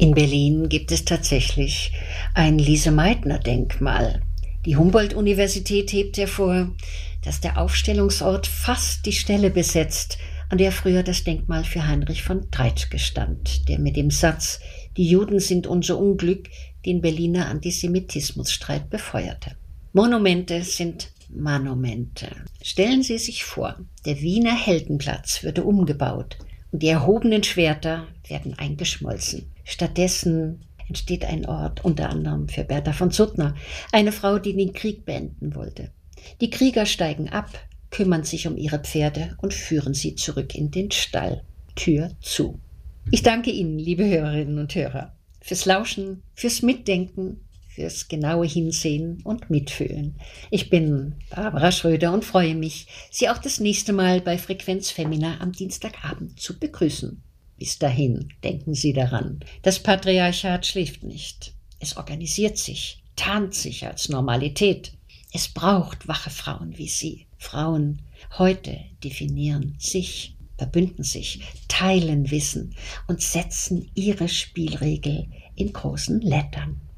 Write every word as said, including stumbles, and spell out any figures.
In Berlin gibt es tatsächlich ein Lise-Meitner-Denkmal. Die Humboldt-Universität hebt hervor, dass der Aufstellungsort fast die Stelle besetzt, an der früher das Denkmal für Heinrich von Treitschke stand, der mit dem Satz »Die Juden sind unser Unglück« den Berliner Antisemitismusstreit befeuerte. Monumente sind Monumente. Stellen Sie sich vor, der Wiener Heldenplatz würde umgebaut und die erhobenen Schwerter werden eingeschmolzen. Stattdessen entsteht ein Ort unter anderem für Bertha von Suttner, eine Frau, die den Krieg beenden wollte. Die Krieger steigen ab, kümmern sich um ihre Pferde und führen sie zurück in den Stall. Tür zu. Ich danke Ihnen, liebe Hörerinnen und Hörer, fürs Lauschen, fürs Mitdenken, fürs genaue Hinsehen und Mitfühlen. Ich bin Barbara Schröder und freue mich, Sie auch das nächste Mal bei Frequenz Femina am Dienstagabend zu begrüßen. Bis dahin denken Sie daran, das Patriarchat schläft nicht. Es organisiert sich, tarnt sich als Normalität. Es braucht wache Frauen wie Sie. Frauen heute definieren sich, verbünden sich, teilen Wissen und setzen ihre Spielregel in großen Lettern.